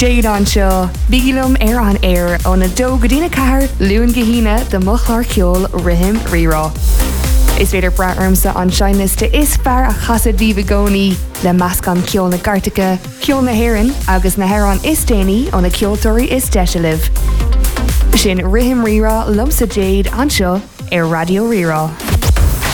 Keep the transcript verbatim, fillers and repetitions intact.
Déad an seo, bígilum ar an air ó na dó go dtína cahar luúin gahína de mochlar ceol rihim rirá. Is féidir braarmsa an seinliste is fear a chasad bhíbagóní le meascan ceol na Gartacha, ceol na Héireann agus na Héireann is déanaí ó na ceoltóirí is deisialah. Sin rihim rirá lumsa Déad an seo ar Radio Rirá.